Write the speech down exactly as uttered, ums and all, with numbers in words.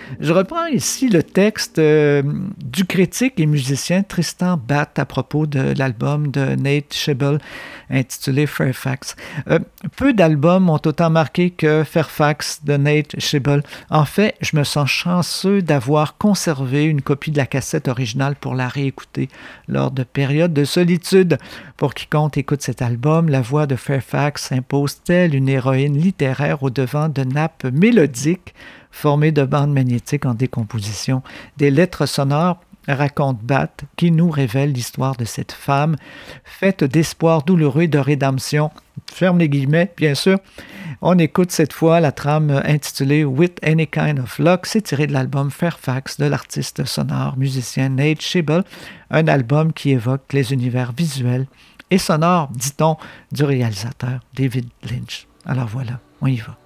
Je reprends ici le texte euh, du critique et musicien Tristan Batt à propos de l'album de Nate Schibel intitulé Fairfax. Euh, peu d'albums ont autant marqué que Fairfax de Nate Schibel. En fait, je me sens chanceux d'avoir conservé une copie de la cassette originale pour la réécouter lors de périodes de solitude. Pour quiconque écoute cet album, la voix de Fairfax impose telle une héroïne littéraire au devant de nappes mélodiques formées de bandes magnétiques en décomposition. Des lettres sonores raconte Batt, qui nous révèle l'histoire de cette femme, faite d'espoir douloureux et de rédemption. Ferme les guillemets, bien sûr. On écoute cette fois la trame intitulée With Any Kind of Luck. C'est tiré de l'album Fairfax de l'artiste sonore musicien Nate Schibel, un album qui évoque les univers visuels et sonores, dit-on, du réalisateur David Lynch. Alors voilà, on y va.